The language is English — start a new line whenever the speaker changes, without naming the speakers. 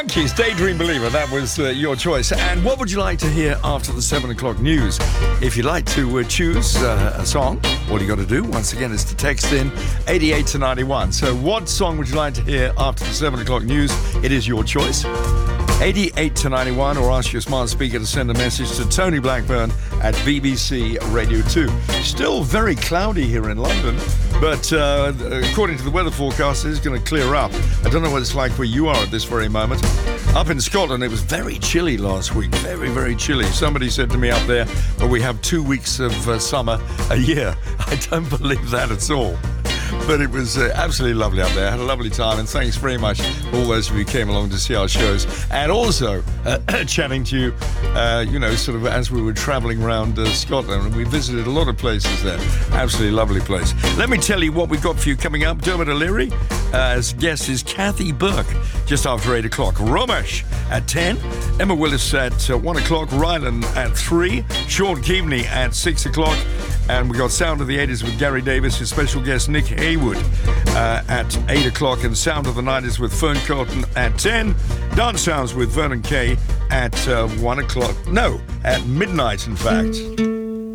Monkeys, Daydream Believer, that was your choice. And what would you like to hear after the 7 o'clock news? If you'd like to choose a song, all you got to do, once again, is to text in 88 to 91. So what song would you like to hear after the 7 o'clock news? It is your choice. 88 to 91, or ask your smart speaker to send a message to Tony Blackburn at BBC Radio 2. Still very cloudy here in London, but according to the weather forecast, it's going to clear up. I don't know what it's like where you are at this very moment. Up in Scotland, it was very chilly last week. Very, very chilly. Somebody said to me up there, well, we have 2 weeks of summer a year. I don't believe that at all. But it was absolutely lovely up there. I had a lovely time, and thanks very much for all those of you who came along to see our shows. And also chatting to you, sort of as we were travelling around Scotland. And we visited a lot of places there. Absolutely lovely place. Let me tell you what we've got for you coming up. Dermot O'Leary, as guest is Kathy Burke, just after 8 o'clock. Romesh at 10. Emma Willis at 1 o'clock. Rylan at 3. Sean Keaveney at 6 o'clock. And we got Sound of the 80s with Gary Davis, his special guest Nick Haywood at 8 o'clock, and Sound of the 90s with Fern Cotton at 10. Dance Sounds with Vernon Kay at 1 o'clock. No, at midnight, in fact.